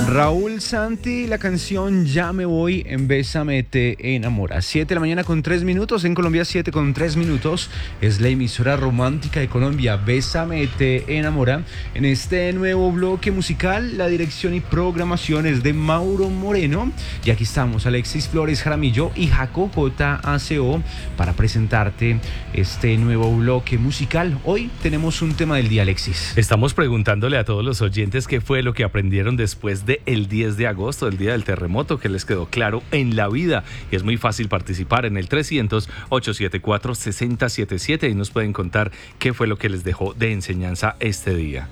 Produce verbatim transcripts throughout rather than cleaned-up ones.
Raúl Santi, la canción Ya me voy en Bésame te enamora. siete de la mañana con tres minutos, en Colombia siete con tres minutos. Es la emisora romántica de Colombia, Bésame te enamora. En este nuevo bloque musical, la dirección y programación es de Mauro Moreno. Y aquí estamos, Alexis Flores Jaramillo y Jaco J A C O para presentarte este nuevo bloque musical. Hoy tenemos un tema del día, Alexis. Estamos preguntándole a todos los oyentes qué fue lo que aprendieron después de el diez de agosto, el día del terremoto, que les quedó claro en la vida. Y es muy fácil participar en el trescientos, ochocientos setenta y cuatro, sesenta setenta y siete y nos pueden contar qué fue lo que les dejó de enseñanza este día.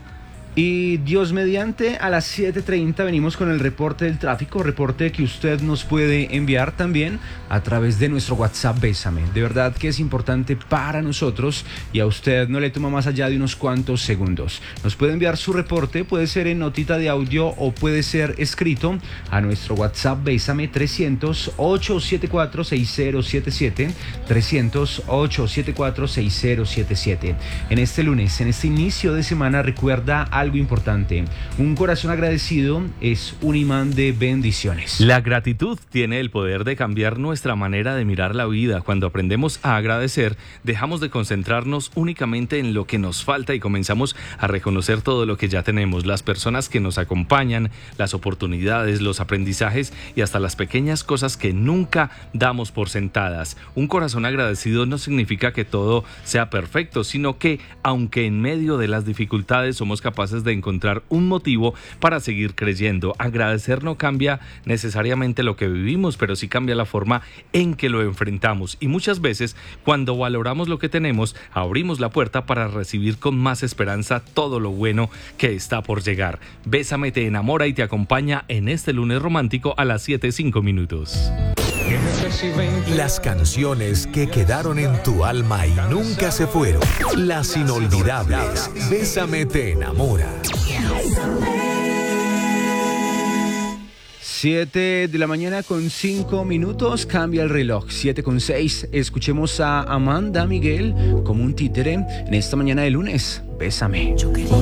Y Dios mediante, a las siete treinta venimos con el reporte del tráfico, reporte que usted nos puede enviar también a través de nuestro WhatsApp Bésame. De verdad que es importante para nosotros y a usted no le toma más allá de unos cuantos segundos. Nos puede enviar su reporte, puede ser en notita de audio o puede ser escrito a nuestro WhatsApp Bésame trescientos, ochocientos setenta y cuatro, sesenta setenta y siete, trescientos, ochocientos setenta y cuatro, sesenta setenta y siete. En este lunes, en este inicio de semana, recuerda algo importante: un corazón agradecido es un imán de bendiciones. La gratitud tiene el poder de cambiar nuestra manera de mirar la vida. Cuando aprendemos a agradecer, dejamos de concentrarnos únicamente en lo que nos falta y comenzamos a reconocer todo lo que ya tenemos, las personas que nos acompañan, las oportunidades, los aprendizajes y hasta las pequeñas cosas que nunca damos por sentadas. Un corazón agradecido no significa que todo sea perfecto, sino que, aunque en medio de las dificultades somos capaces de encontrar un motivo para seguir creyendo. Agradecer no cambia necesariamente lo que vivimos, pero sí cambia la forma en que lo enfrentamos. Y muchas veces, cuando valoramos lo que tenemos, abrimos la puerta para recibir con más esperanza todo lo bueno que está por llegar. Bésame te enamora y te acompaña en este lunes romántico a las siete cinco minutos. Las canciones que quedaron en tu alma y nunca se fueron. Las inolvidables. Bésame te enamora. siete de la mañana con cinco minutos, cambia el reloj. siete con seis, escuchemos a Amanda Miguel como un títere en esta mañana de lunes. Bésame. Yo quería